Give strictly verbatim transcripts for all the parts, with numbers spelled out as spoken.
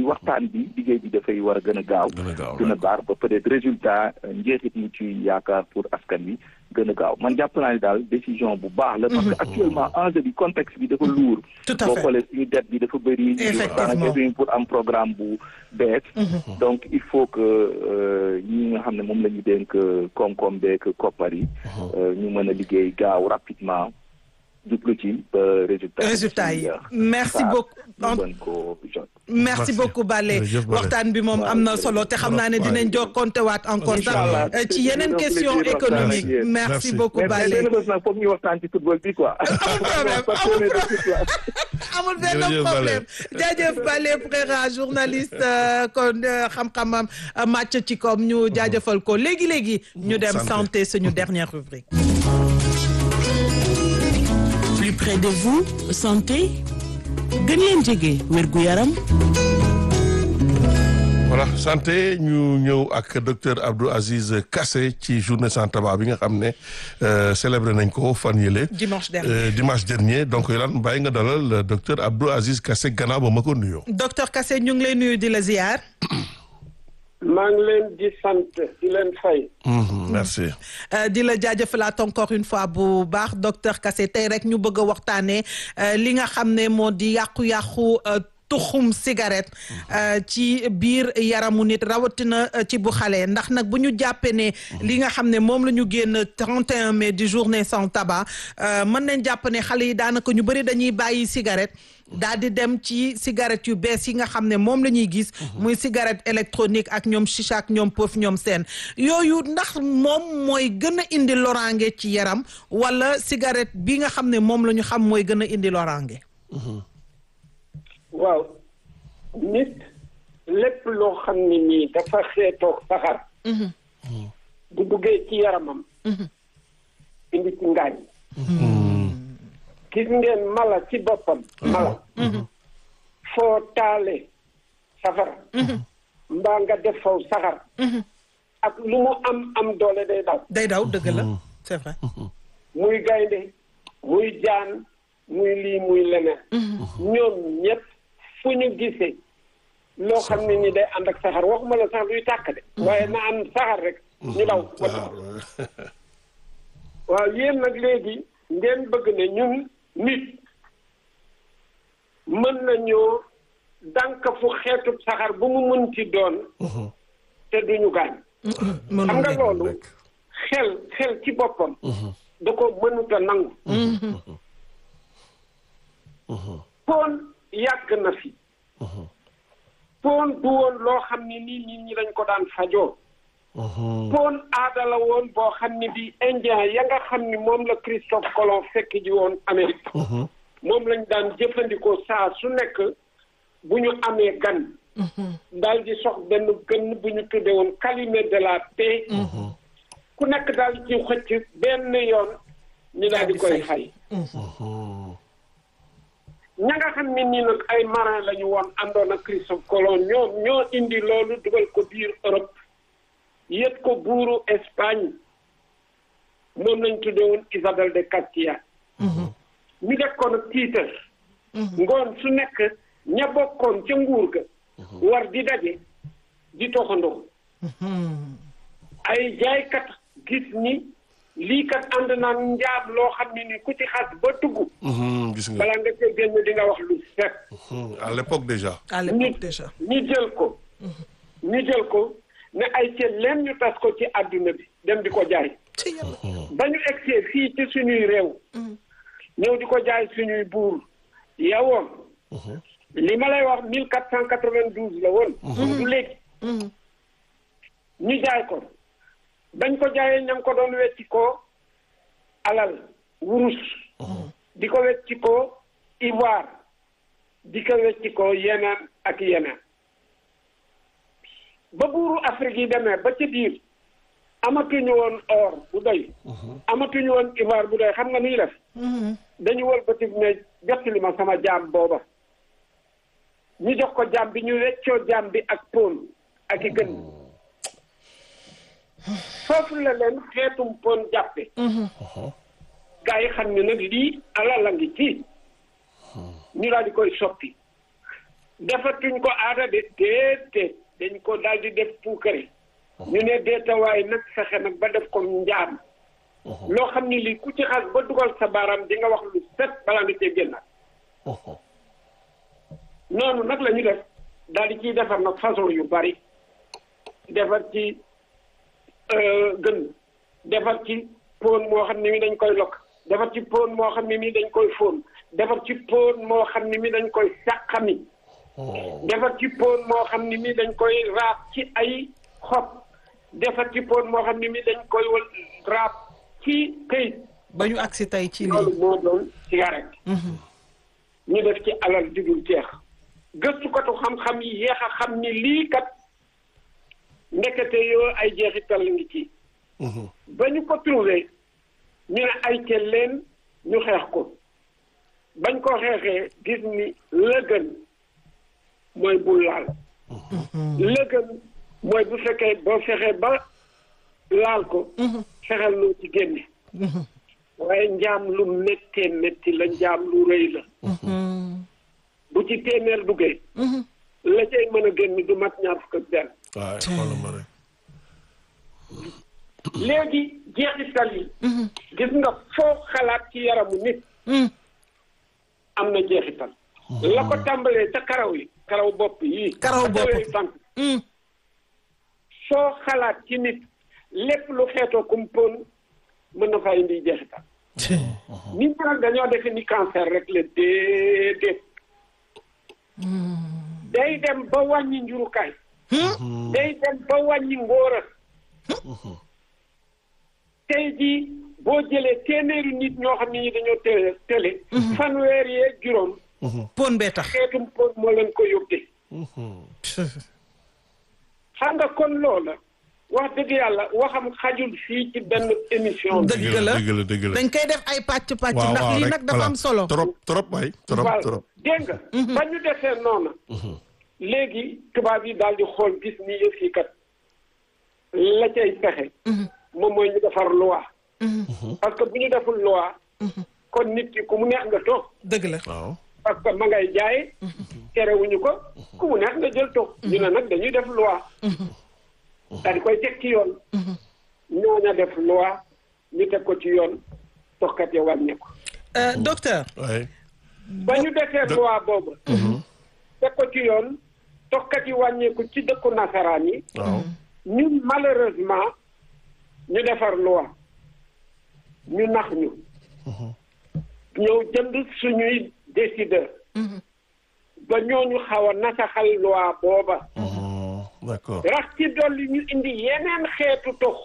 waxtaan bi liggéey bi dafay war a gën a gaaw gën a baar ba peut-être résultat njeexit ñu ci yaakaar pour askan bi gën a gaaw man jàpp naa ne daal décision bu baax la parce que actuellement enjeu bi contexte bi dafa lourd boo xoolee suñu dette bi dafa bëri daanaka pour am programme bu bees donc il faut que ñi nga xam ne moom la ñu dénk koom-koom beek koppar yi ñu mën a liggéey gaaw rapidement jublu ci ba résultat résultat yi merci beaucoup merci beaucoup Bale waxtaan bi moom am na solo te xam naa ne dinañ jokkonte waat encore sax ci yeneen question économique merci beaucoup Bale foog ñu waxtaan ci football bi quoi amul problème amul benn problème jaajëf Bale Préra journaliste kon xam-xamam màcc ci koom ñu jaajëfal ko léegi-léegi ñu dem santé suñu dernière rubrique plus près de vous santé gën leen jege wérgu yaram. voilà santé ñu ñëw ak docteur Abdou Aziz Kassé ci journée sans tabac bi nga xam ne célébré nañ ko fan yële. dimanche dernier dimanche dernier donc lan bàyyi nga dalal docteur Abdou Aziz Kassé gannaaw ba ma ko nuyoo. docteur Kassé ñu ngi lay nuyu di la ziar. maa ngi leen di sant di leen fay. merci. di la jaajëfalaat encore une fois bu baax docteur Kassé tey rek ñu bëgg a waxtaanee li nga xam ne moo di yàqu-yàqu tuxum cigarette ci biir yaramu nit rawatina ci bu xale ndax nag bu ñu jàppee ne li nga xam ne moom la ñu génn trente et un mai di journée sans tabac mën nañ jàpp ne xale yi daanaka ñu bëri dañuy bàyyi cigarette. daal di dem ci cigarette yu bees yi nga xam ne moom la ñuy gis muy cigarette électronique ak ñoom chicha ak ñoom pëf ñoom seen yooyu ndax moom mooy gën a indi loraange ci yaram wala cigarette bi nga xam ne moom la ñu xam mooy gën a indi loraange. waaw nit lépp loo xam ne nii dafa xeetoo saxar bu duggee ci yaramam indi ci ngaañ gis ngeen mala ci boppam mala foo taale safara mbaa nga def faw saxar ak lu mu am am doole day daw day daw dëgg la c'est vrai muy gaynde muy jaan muy lii muy leneen ñoom ñëpp fu ñu gisee loo xam ne ni day ànd ak saxar waxuma la sax luy tàkk de waaye na am saxar rek ñu daw waaw yéen nag léegi ngeen bëgg ne ñun nit mën nañoo dànk fu xeetu saxar bu mu mën ci doon te duñu gaañ xam nga loolu xel xel ci boppam da ko mënuta nangu poon yàgg na fi poon du woon loo xam ni nii nit ñi dañ ko daan fajoo poon aada la woon boo xam ni bi indien ya nga xam ni moom la Christophe Colomb fekk ji woon Amérique moom lañ daan jëfandikoo saa su nekk bu ñu amee gan daal di sox benn gën bu ñu tudde woon calumet de la paix ku nekk daal ci xëcc benn yoon ñu daal di koy fay ña nga xam ne nii nag ay marin la ñu woon àndoon ak Christophe Colomb ñoom ñoo indi loolu dugal ko biir Europe yët ko buuru Espagne moom lañ tuddee woon Isabelle de Castilla ñu def ko nag tiitar ngoon su nekk ña bokkoon ca nguur ga war di daje di toxandoo ay jaaykat gis ni lii kat ànd naan njaab loo xam ne ni ku ci xas ba tugg gis nga balaa nga koy génn di nga wax lu set à l'époque déjà à l'époque déjà ñu jël ko ñu jël ko ne ay ceen leen ñu tas ko ci àdduna bi dem di ko jaay ba ñu egsee fii ci suñuy réew ñëw di ko jaay suñuy buur yawoon li ma lay wax mille quatre cent quatre-vingt-douze la woon du léegi ñu jaay ko bañ ko jaayee ña ngi ko doon wecci ko alal wurus di ko wecci ko ivoire di ko wecci ko yeneen ak yeneen ba buuru Afrique yi demee ba ci biir amatuñu woon or bu doy amatuñu woon ivoire bu doy xam nga nuy def dañu wëlbati ne jot li ma sama jaam booba ñu jox ko jaam bi ñu weccoo jaam bi ak pon ak i gën foofu la leen xeetum pon jàppe gaa yi xam ne nag lii alal la ngi ci ñu daal di koy soppi defatuñ ko aada de déedéet dañ ko daal di def puukare ñu ne deetawaay nag fexe nag ba def ko njaam loo xam ni lii ku ci xas ba dugal sa baaraam di nga wax lu set balaa nga cee génnaat noonu nag la ñu def daal di ciy defar nag façon yu bari defar ci gën defar ci póon moo xam ne mi dañ koy lokk defar ci póon moo xam ne mi dañ koy fóon defar ci póon moo xam ne mi dañ koy sàqami defar ci póon moo xam ne mi dañ koy raab ci ay xob defar ci póon moo xam ne mi dañ koy wal raab ci këyit ba ñu agsi tey ci loolu lii moo doon cigarette ñu def ci alal digul jeex gëstukatu xam-xam yi yéex a xam ni lii kat ndekete yoo ay jeexital la ngi ci ba ñu ko trouvé ñu ne ay ca leen ñu xeex ko bañ ko xeexee gis ni la gën mooy bul laal la gën mooy bu fekkee boo fexee ba laal ko fexeel noo ci génne waaye njaam lu méttee métti la njaam lu rëy la bu ci téeméer duggee la cay mën a génn du mat ñaar fukk ak benn waaw xoolal ma rek. léegi jeexital yi gis nga foo xalaat ci yaramu nit am na jeexital la ko tàmbalee ca karaw yi karaw bopp yi Karaw bopp. yooyu tànk foo xalaat ci nit lépp lu xeetoo kumpoon mën na faa indi jeexital nit ñi nag dañoo defe ni cancer rek la déedéet day dem ba wàññi njurukaay day dem ba wàññi ngóora tey jii boo jëlee téeméeri nit ñoo xam ne ñi dañoo télé télé fanweer yee juróom pon bee tax xeetum pon moo leen ko yóbbee xam nga kon loola wax dëgg yàlla waxam xajul fii ci benn émission bi dëgg la dëgg la dëgg la. dañ koy def ay pàcc pàcc waaw ndax waaw lii rek, nag dafa voilà. am solo trop trop waay trop waaw trop. dégg nga ba ñu defee noona léegi tubaab yi daal di xool gis ni yëf yi kat la cay pexe moom mooy ñu defar loi parce que bu ñu deful loi kon nit ki ku mu neex nga toog dëgg la waaw. parce que ma ngay jaay terewuñu ko ku mu neex nga jël toog ñu ne nag dañuy def loi daal di koy teg ci yoon ñooña def loi ñu teg ko ci yoon toxkat ya wàññeeku Euh, docteur waay. ba ñu defee loi boobu teg ko ci yoon toxkat yi wàññeeku ci dëkku nasaraan yi waaw. ñun malheureusement ñu defar loi ñu nax ñu ñëw jënd suñuy décideur ba ñooñu xaw a nasaxal loi booba d'accord. rax ci dolli ñu indi yeneen xeetu tox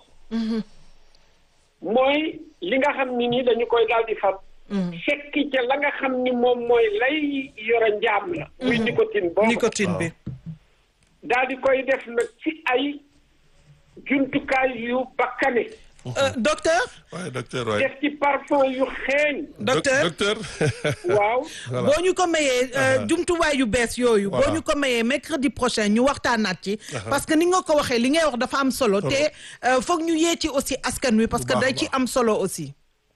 mooy li nga xam ni nii dañu koy daal di fab fekki ca la nga xam ni moom mooy lay yore njaam la muy nicotine boobu nicotine bi daal di koy def nag ci ay jumtukaay yu bakkane Euh, docteur waay docteur waay. def ci parfum yu xeeñ docteur docteur. waaw Voilà. boo ñu ko mayee euh, jumtuwaay yu bees yooyu boo Voilà. ñu ko mayee mercredi prochain ñu waxtaanaat ci parce que ni nga ko waxee li ngay wax dafa am solo te euh, foog ñu yee ci aussi askan wi parce que baax a day ci baax. am solo aussi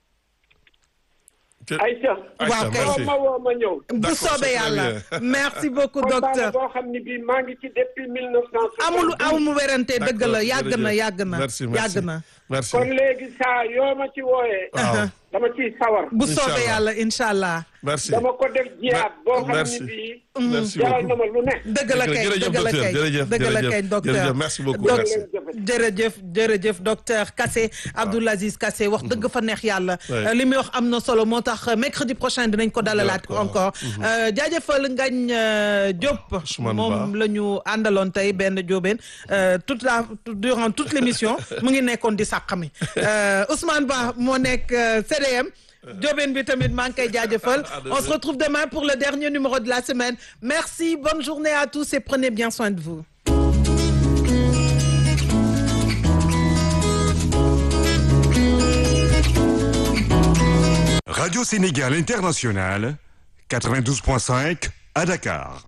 Aïcha waaw kay. woo ma woo ma ñëw bu D'accord, soobee c'est très yàlla bien. merci beaucoup combat la docteur boo xam ni bii maa ngi ci depuis mille neuf cent amul amul werante dëgg la D'accord, yàgg na jërëjëf. yàgg na merci merci yàgg na merci. kon léegi saa yoo ma ci wooyee waaw. dama ciy sawar bu Inch'Allah. soobee yàlla incha allah merci. dama ko def jiyaat boo xam merci. ni bii merci jaral na beaucoup. ma lu ne dëgg la kay jërëjëf dëgg la docteur, kay jërëjëf, dëgg la jërëjëf, kay docteur jërëjëf, merci beaucoup, Donc, merci. jërëjëf jërëjëf docteur Kassé Abdoul Aziz Kassé wax dëgg fa neex yàlla Ouais. Euh, li muy wax am na solo moo tax euh, mercredi prochain dinañ ko dalalaat D'accord. encore Euh, jaajëfal Ngagne euh, Diop Ousmane moom Ba. la ñu àndaloon tey benn jóobeen euh, toute la durant toute l'émission mu ngi nekkoon di sàqami Euh, Ousmane Ba moo nekk euh, C D M Jóobeen bi tamit maa ngi koy jaajëfal on se retrouve demain pour le dernier numéro de la semaine merci bonne journée à tous et prenez bien soin de vous. Radio Sénégal International, quatre-vingt-douze point cinq à Dakar.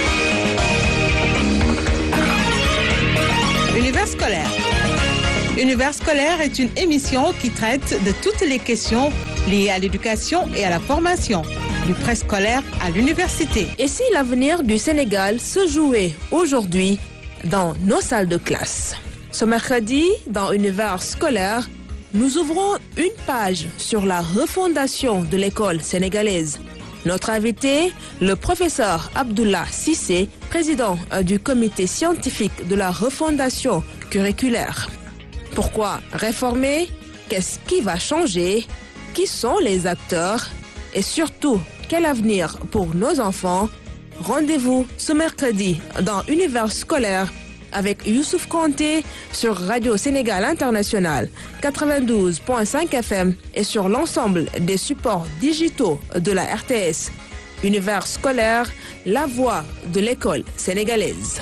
Univers scolaire. Univers Univers scolaire est une émission qui traite de toutes les questions liées à l'éducation et à la formation, du préscolaire à l'université. Et si l'avenir du Sénégal se jouait aujourd'hui dans nos salles de classe? Ce mercredi, dans Univers scolaire, nous ouvrons une page sur la refondation de l'école sénégalaise. Notre invité, le professeur Abdoulaye Cissé, président du comité scientifique de la refondation curriculaire. Pourquoi réformer? Qu'est-ce qui va changer? Qui sont les acteurs? Et surtout, quel avenir pour nos enfants? Rendez-vous ce mercredi dans Univers scolaire avec Youssouf Kanté sur Radio Sénégal International quatre-vingt-douze point cinq F M et sur l'ensemble des supports digitaux de la R T S. Univers scolaire, la voix de l'école sénégalaise.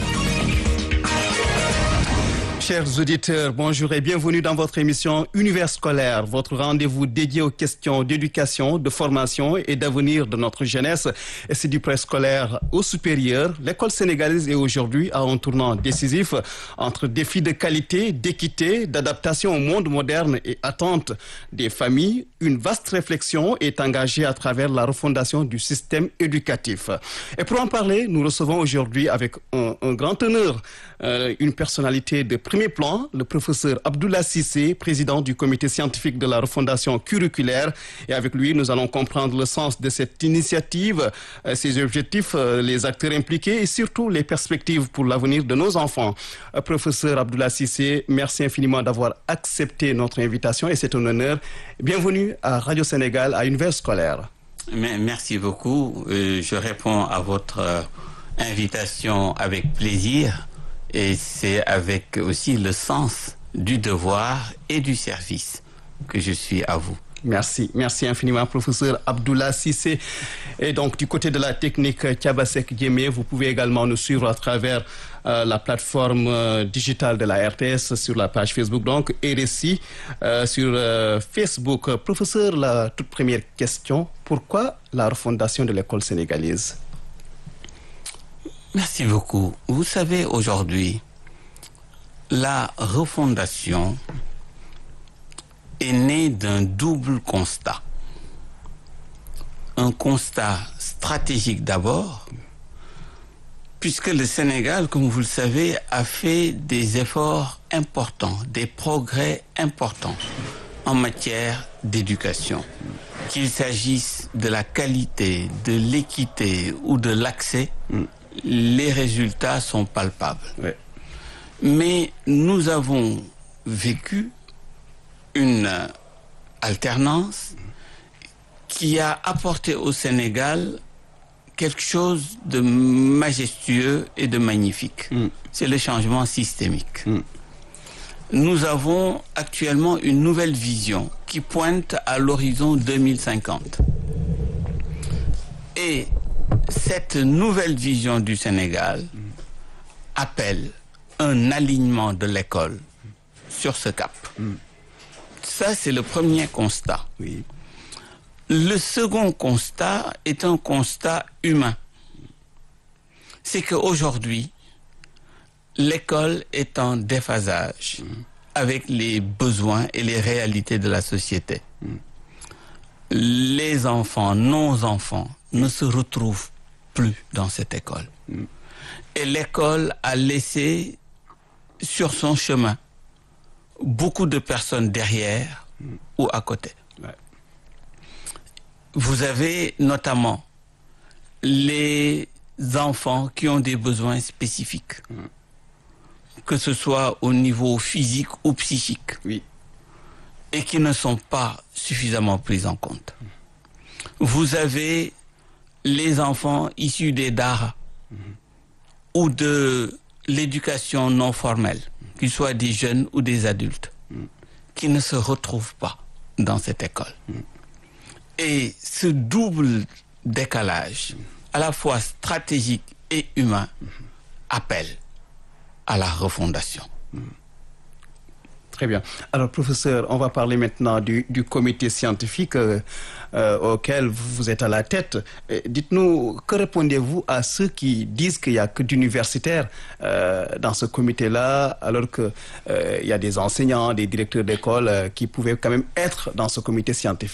Chers auditeurs, bonjour et bienvenue dans votre émission Univers scolaire, votre rendez-vous dédié aux questions d'éducation, de formation et d'avenir de notre jeunesse. Et c'est du préscolaire au supérieur. L'école sénégalaise est aujourd'hui à un tournant décisif entre défis de qualité, d'équité, d'adaptation au monde moderne et attentes des familles. Une vaste réflexion est engagée à travers la refondation du système éducatif. Et pour en parler, nous recevons aujourd'hui avec un, un grand honneur euh, une personnalité de premier plan, le professeur Abdoulaye Cissé, président du comité scientifique de la refondation curriculaire. Et avec lui, nous allons comprendre le sens de cette initiative, euh, ses objectifs, euh, les acteurs impliqués et surtout les perspectives pour l'avenir de nos enfants. Euh, professeur Abdoulaye Cissé, merci infiniment d'avoir accepté notre invitation et c'est un honneur. Bienvenue à Radio Sénégal, à Univers scolaire. Merci beaucoup. Euh, je réponds à votre euh, invitation avec plaisir. Et c'est avec aussi le sens du devoir et du service que je suis à vous. Merci, merci infiniment, professeur Abdoulaye Cissé. Et donc, du côté de la technique, Thiabasek Diémé, vous pouvez également nous suivre à travers euh, la plateforme euh, digitale de la R T S sur la page Facebook, donc R S I euh, sur euh, Facebook. Professeur, la toute première question, pourquoi la refondation de l'école sénégalaise? Merci beaucoup. Vous savez, aujourd'hui, la refondation est née d'un double constat. Un constat stratégique d'abord, puisque le Sénégal, comme vous le savez, a fait des efforts importants, des progrès importants en matière d'éducation. Qu'il s'agisse de la qualité, de l'équité ou de l'accès, les résultats sont palpables. Ouais. Mais nous avons vécu une alternance qui a apporté au Sénégal quelque chose de majestueux et de magnifique. Mm. C'est le changement systémique. Mm. Nous avons actuellement une nouvelle vision qui pointe à l'horizon deux mille cinquante. Et cette nouvelle vision du Sénégal appelle un alignement de l'école sur ce cap. Mm. Ça, c'est le premier constat. Oui. Le second constat est un constat humain. C'est qu'aujourd'hui, l'école est en déphasage mm. avec les besoins et les réalités de la société. Mm. Les enfants, nos enfants, ne se retrouvent plus dans cette école. Mm. Et l'école a laissé sur son chemin beaucoup de personnes derrière mm. ou à côté. Ouais. Vous avez notamment les enfants qui ont des besoins spécifiques, mm. que ce soit au niveau physique ou psychique, oui. et qui ne sont pas suffisamment pris en compte. Mm. Vous avez les enfants issus des daara mm. ou de l'éducation non formelle, mm. qu'ils soient des jeunes ou des adultes, mm. qui ne se retrouvent pas dans cette école. Mm. Et ce double décalage, mm. à la fois stratégique et humain, mm. appelle à la refondation. Mm. Très bien. Alors, professeur, on va parler maintenant du, du comité scientifique euh, euh, auquel vous êtes à la tête. Et dites-nous, que répondez-vous à ceux qui disent qu'il n'y a que d'universitaires euh, dans ce comité-là, alors qu'il euh, y a des enseignants, des directeurs d'école euh, qui pouvaient quand même être dans ce comité scientifique?